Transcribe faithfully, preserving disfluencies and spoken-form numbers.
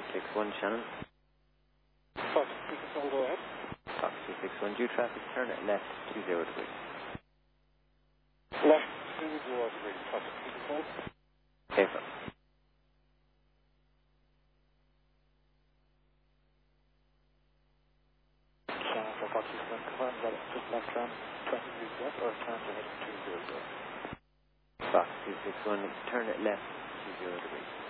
six one, Shannon. Fox two six one, go ahead. Fox two six one, due traffic, turn at left two zero degrees. Left two zero degrees, Fox two six one. Okay, sir. Shannon for Fox two six one, confirm that it's just left turn twenty degrees left or turn to head two zero zero. Fox two six one, turn at left two zero degrees.